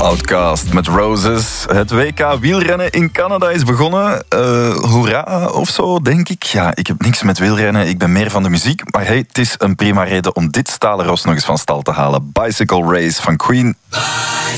Outcast met Roses. Het WK wielrennen in Canada is begonnen. Hoera of zo, denk ik. Ja, ik heb niks met wielrennen. Ik ben meer van de muziek. Maar hey, het is een prima reden om dit stalen ros nog eens van stal te halen. Bicycle Race van Queen.